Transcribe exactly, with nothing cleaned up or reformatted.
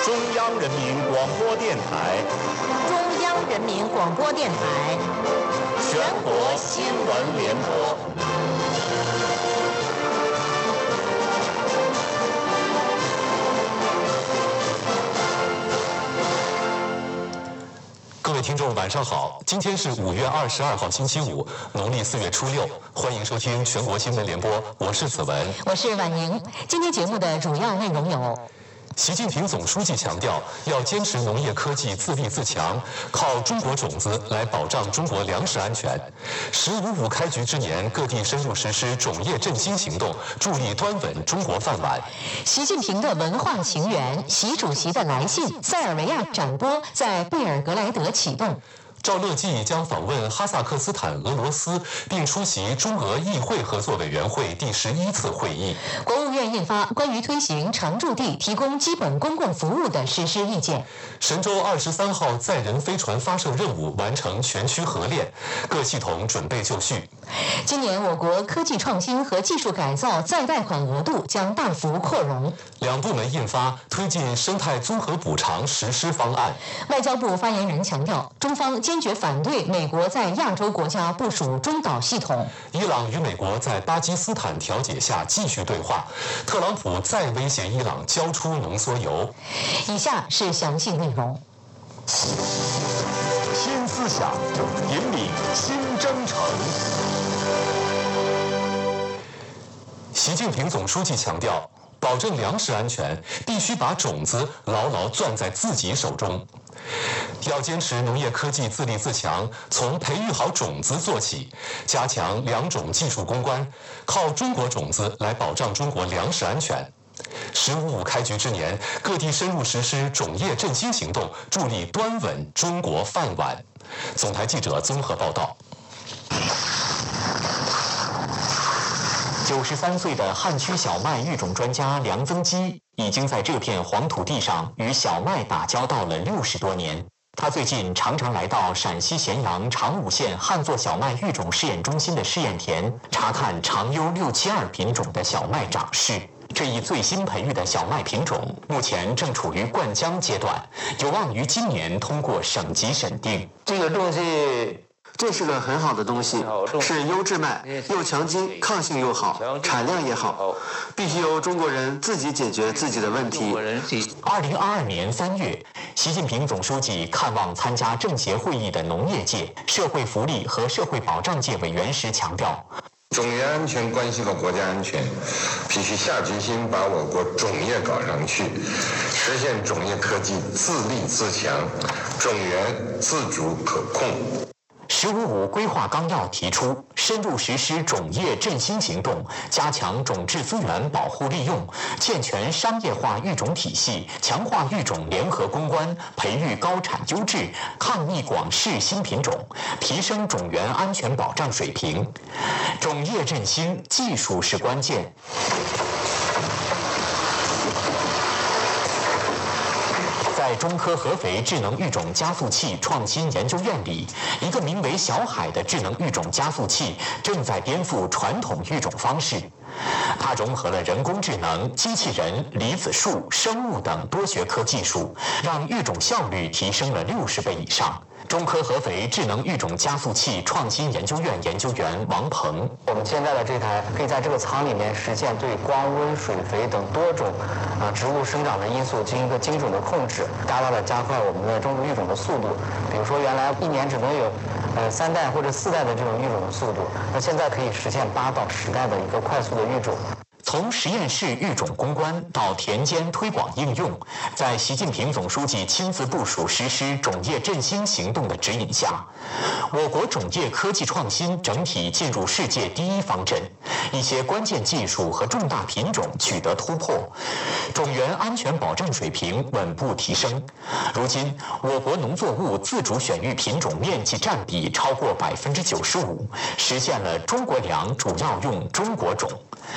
中央人民广播电台， 中央人民广播电台， 全国新闻联播。 各位听众，晚上好！今天是五月二十二号，星期五，农历四月初六。欢迎收听全国新闻联播，我是子文， 我是婉莹。今天节目的主要内容有： 习近平总书记强调，要坚持农业科技自立自强，靠中国种子来保障中国粮食安全。十五五开局之年，各地深入实施种业振兴行动，助力端稳中国饭碗。 习近平的文化情缘，习主席的来信，塞尔维亚展播在贝尔格莱德启动。 赵乐际将访问哈萨克斯坦、俄罗斯，并出席中俄议会合作委员会第十一次会议。 国务院印发关于推行常驻地提供基本公共服务的实施意见。 神舟二十三号载人飞船发射任务完成全区合练，各系统准备就绪。 今年我国科技创新和技术改造再贷款额度将大幅扩容。 两部门印发推进生态综合补偿实施方案。 外交部发言人强调，中方坚决反对美国在亚洲国家部署中导系统。 伊朗与美国在巴基斯坦调解下继续对话，特朗普再威胁伊朗交出浓缩铀。 以下是详细内容。 新思想，引领新征程。 习近平总书记强调，保证粮食安全，必须把种子牢牢攥在自己手中。要坚持农业科技自立自强，从培育好种子做起，加强两种技术攻关，靠中国种子来保障中国粮食安全。十五五开局之年，各地深入实施种业振兴行动，助力端稳中国饭碗。总台记者综合报道。九十三岁的汉区小麦育种专家梁增基，已经在这片黄土地上与小麦打交道了六十多年。他最近常常来到陕西咸阳长武县旱作小麦育种试验中心的试验田，查看长优六七二品种的小麦长势。这一最新培育的小麦品种，目前正处于灌浆阶段，有望于今年通过省级审定。 这个东西。这是个很好的东西，是优质麦，又强筋，抗性又好，产量也好，必须由中国人自己解决自己的问题。 二零二二年三月，习近平总书记看望参加政协会议的农业界、社会福利和社会保障界委员时强调， 种业安全关系到国家安全，必须下决心把我国种业搞上去，实现种业科技自立自强，种源自主可控。 十五五规划纲要提出，深入实施种业振兴行动，加强种质资源保护利用，健全商业化育种体系，强化育种联合攻关，培育高产优质、抗疫广适新品种，提升种源安全保障水平。种业振兴，技术是关键。在中科合肥智能育种加速器创新研究院里，一个名为小海的智能育种加速器正在颠覆传统育种方式。它融合了人工智能、机器人、离子树、生物等多学科技术，让育种效率提升了六十倍以上。中科合肥智能育种加速器创新研究院研究员王鹏， 我们现在的这台可以在这个舱里面实现对光温、水肥等多种啊植物生长的因素进行一个精准的控制，大大的加快我们的中国育种的速度。比如说原来一年只能有呃三代或者四代的这种育种的速度，那现在可以实现八到十代的一个快速的育种。 从实验室育种攻关到田间推广应用，在习近平总书记亲自部署实施种业振兴行动的指引下，我国种业科技创新整体进入世界第一方阵，一些关键技术和重大品种取得突破，种源安全保障水平稳步提升。如今，我国农作物自主选育品种面积占比超过百分之九十五，实现了中国粮主要用中国种。